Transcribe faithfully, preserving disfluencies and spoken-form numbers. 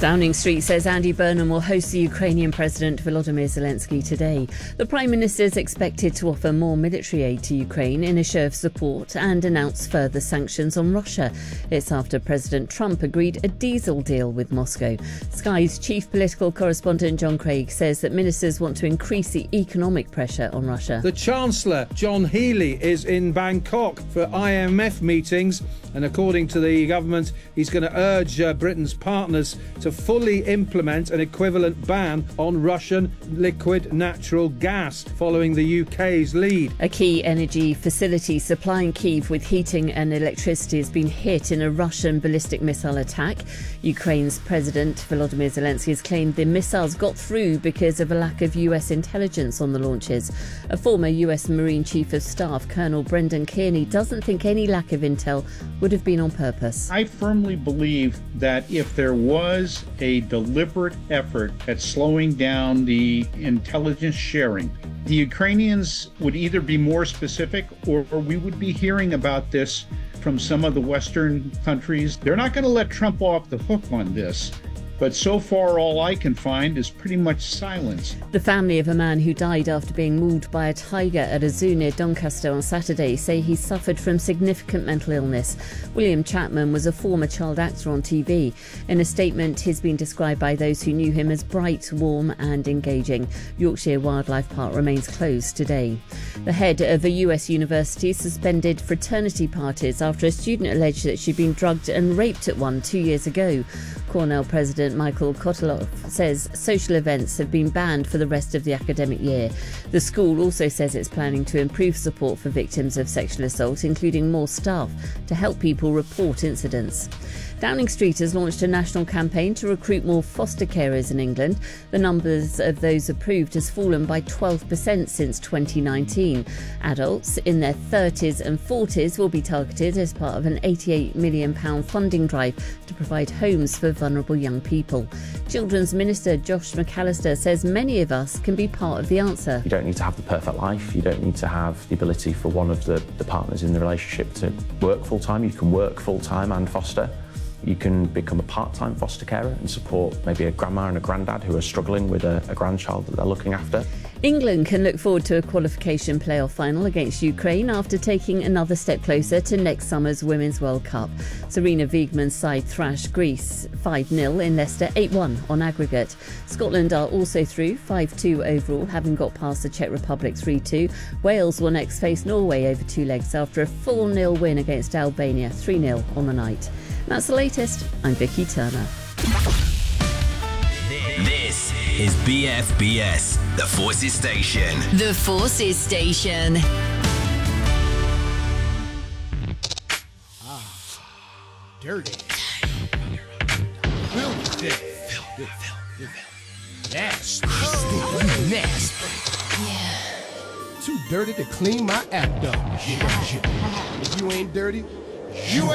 Downing Street says Andy Burnham will host the Ukrainian President Volodymyr Zelensky today. The Prime Minister is expected to offer more military aid to Ukraine in a show of support and announce further sanctions on Russia. It's after President Trump agreed a diesel deal with Moscow. Sky's chief political correspondent John Craig says that ministers want to increase the economic pressure on Russia. The Chancellor, John Healey, is in Bangkok for I M F meetings, and according to the government, he's going to urge uh, Britain's partners to fully implement an equivalent ban on Russian liquid natural gas, following the U K's lead. A key energy facility supplying Kyiv with heating and electricity has been hit in a Russian ballistic missile attack. Ukraine's President Volodymyr Zelensky has claimed the missiles got through because of a lack of U S intelligence on the launches. A former U S Marine Chief of Staff, Colonel Brendan Kearney, doesn't think any lack of intel would have been on purpose. I firmly believe that if there was a deliberate effort at slowing down the intelligence sharing, the Ukrainians would either be more specific or, or we would be hearing about this from some of the Western countries. They're not going to let Trump off the hook on this. But so far, all I can find is pretty much silence. The family of a man who died after being mauled by a tiger at a zoo near Doncaster on Saturday say he suffered from significant mental illness. William Chapman was a former child actor on T V. In a statement, he's been described by those who knew him as bright, warm and engaging. Yorkshire Wildlife Park remains closed today. The head of a U S university suspended fraternity parties after a student alleged that she'd been drugged and raped at one two years ago. Cornell President Michael Kotelov says social events have been banned for the rest of the academic year. The school also says it's planning to improve support for victims of sexual assault, including more staff to help people report incidents. Downing Street has launched a national campaign to recruit more foster carers in England. The numbers of those approved has fallen by twelve percent since twenty nineteen. Adults in their thirties and forties will be targeted as part of an eighty-eight million pounds funding drive to provide homes for vulnerable young people. Children's Minister Josh McAllister says many of us can be part of the answer. You don't need to have the perfect life. You don't need to have the ability for one of the, the partners in the relationship to work full-time. You can work full-time and foster. You can become a part-time foster carer and support maybe a grandma and a granddad who are struggling with a, a grandchild that they're looking after. England can look forward to a qualification playoff final against Ukraine after taking another step closer to next summer's Women's World Cup. Sarina Wiegman's side thrashed Greece five nil in Leicester, eight one on aggregate. Scotland are also through, five two overall, having got past the Czech Republic three two. Wales will next face Norway over two legs after a four nil win against Albania, three nil on the night. That's the latest. I'm Vicky Turner. This is B F B S, the Forces Station. The Forces Station. Ah, dirty. Filthy. Filthy. Nasty. Nasty. Yeah. Too dirty to clean my act up. If you ain't dirty, you